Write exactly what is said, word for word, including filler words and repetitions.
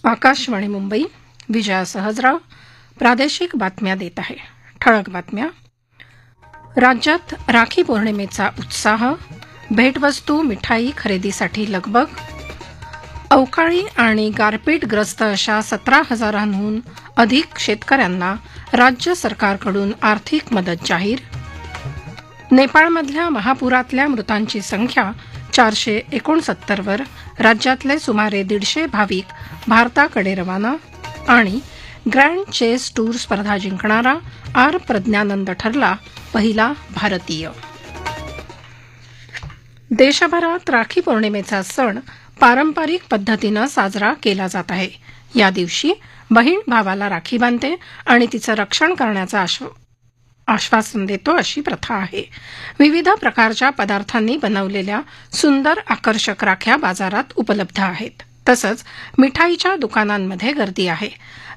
आकाशवाणी मुंबई. विजया सहजराव प्रादेशिक बातम्या देत आहे. ठळक बातम्या. राज्यात राखी पौर्णिमेचा उत्साह. भेटवस्तू मिठाई खरेदीसाठी लगबग. अवकाळी आणि गारपीटग्रस्त अशा सतरा हजारांहून अधिक शेतकऱ्यांना राज्य सरकारकडून आर्थिक मदत जाहीर. नेपाळमधल्या महापुरातल्या मृतांची संख्या चारशे एकोणसत्तरवर. राज्यातले सुमारे दीडशे भाविक भारताकडे रवाना. आणि ग्रँड चेस टूर स्पर्धा जिंकणारा आर प्रज्ञानंद ठरला पहिला भारतीय. देशभरात राखी पौर्णिमेचा सण पारंपरिक पद्धतीनं साजरा केला जात आहे. या दिवशी बहीण भावाला राखी बांधते आणि तिचं रक्षण करण्याचं आश्व आश्वासन देतो अशी प्रथा आहे. विविध प्रकारच्या पदार्थांनी बनवलेल्या सुंदर आकर्षक राख्या बाजारात उपलब्ध आहेत. तसंच मिठाईच्या दुकानांमध्ये गर्दी आहे.